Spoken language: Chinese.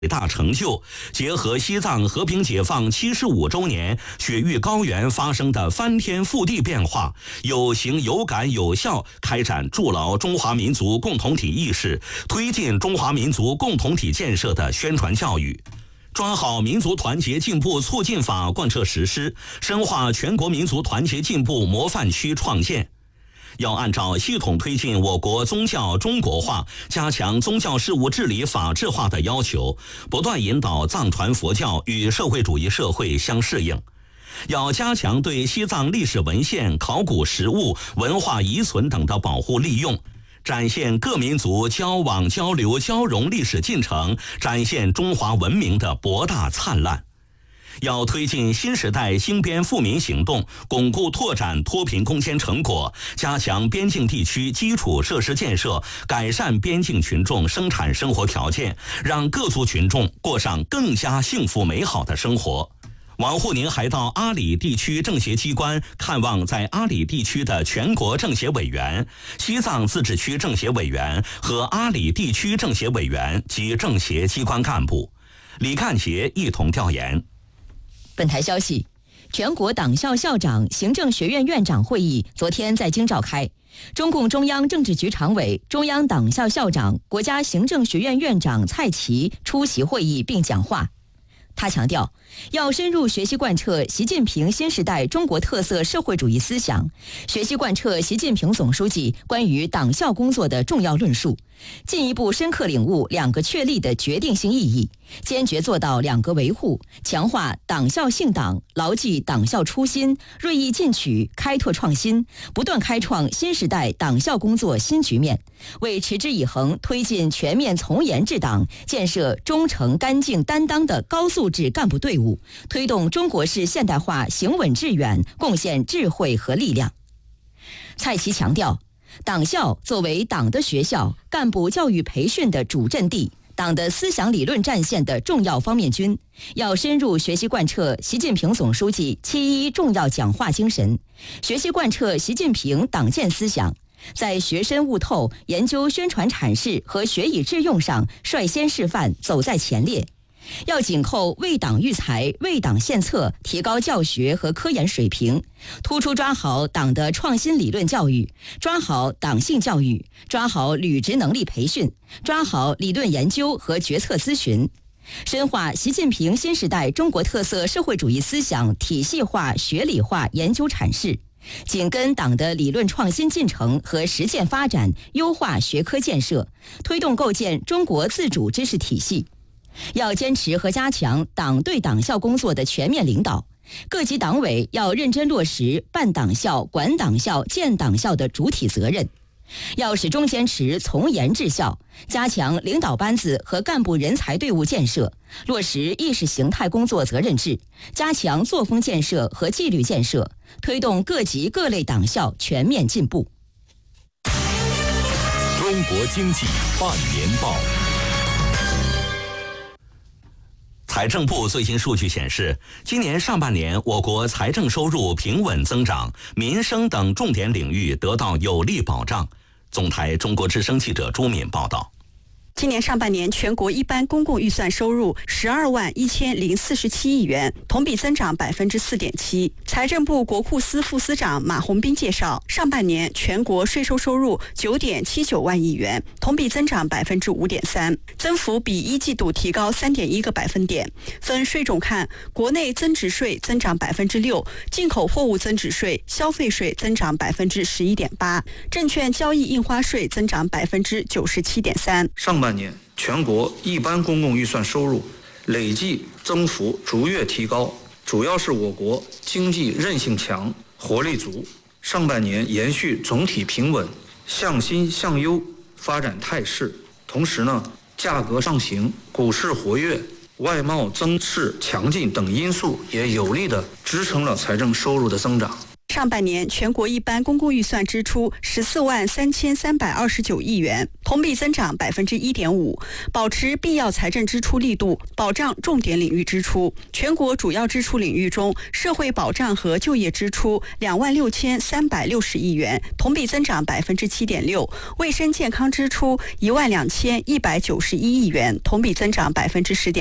伟大成就，结合西藏和平解放75周年雪域高原发生的翻天覆地变化，有形有感有效开展筑牢中华民族共同体意识、推进中华民族共同体建设的宣传教育。抓好民族团结进步促进法贯彻实施，深化全国民族团结进步模范区创建。要按照系统推进我国宗教中国化，加强宗教事务治理法治化的要求，不断引导藏传佛教与社会主义社会相适应。要加强对西藏历史文献、考古实物、文化遗存等的保护利用，展现各民族交往交流交融历史进程，展现中华文明的博大灿烂。要推进新时代兴边富民行动，巩固拓展脱贫攻坚成果，加强边境地区基础设施建设，改善边境群众生产生活条件，让各族群众过上更加幸福美好的生活。王沪宁还到阿里地区政协机关看望在阿里地区的全国政协委员、西藏自治区政协委员和阿里地区政协委员及政协机关干部。李干杰一同调研。 本台消息，全国党校校长、行政学院院长会议昨天在京召开，中共中央政治局常委、中央党校校长、国家行政学院院长蔡奇出席会议并讲话。他强调，要深入学习贯彻习近平新时代中国特色社会主义思想，学习贯彻习近平总书记关于党校工作的重要论述，进一步深刻领悟两个确立的决定性意义，坚决做到两个维护，强化党校信党，牢记党校初心，锐意进取，开拓创新，不断开创新时代党校工作新局面，为持之以恒推进全面从严治党，建设忠诚干净担当的高素质干部队伍，推动中国式现代化行稳致远，贡献智慧和力量。蔡奇强调，党校作为党的学校、干部教育培训的主阵地、党的思想理论战线的重要方面军，要深入学习贯彻习近平总书记7.1重要讲话精神，学习贯彻习近平党建思想，在学深悟透、研究宣传阐释和学以致用上率先示范，走在前列。要紧扣为党育才、为党献策，提高教学和科研水平，突出抓好党的创新理论教育，抓好党性教育，抓好履职能力培训，抓好理论研究和决策咨询，深化习近平新时代中国特色社会主义思想体系化、学理化研究阐释，紧跟党的理论创新进程和实践发展，优化学科建设，推动构建中国自主知识体系。要坚持和加强党对党校工作的全面领导，各级党委要认真落实办党校、管党校、建党校的主体责任，要始终坚持从严治校，加强领导班子和干部人才队伍建设，落实意识形态工作责任制，加强作风建设和纪律建设，推动各级各类党校全面进步。 中国经济半年报。 财政部最新数据显示，今年上半年我国财政收入平稳增长，民生等重点领域得到有力保障。总台中国之声记者朱敏报道。 今年上半年，全国一般公共预算收入12.1047亿元，同比增长4.7%。财政部国库司副司长马洪斌介绍，上半年全国税收收入9.79万亿元，同比增长5.3%，增幅比一季度提高3.1个百分点。分税种看，国内增值税增长6%，进口货物增值税、消费税增长11.8%，证券交易印花税增长97.3%。 上半年全国一般公共预算收入累计增幅逐月提高，主要是我国经济韧性强、活力足。上半年延续总体平稳、向新向优发展态势，同时价格上行、股市活跃、外贸增势强劲等因素也有力地支撑了财政收入的增长。 上半年全国一般公共预算支出14万3329亿元，同比增长1.5%，保持必要财政支出力度，保障重点领域支出。全国主要支出领域中，社会保障和就业支出2万6360亿元，同比增长7.6%；卫生健康支出1万2191亿元，同比增长10.1%。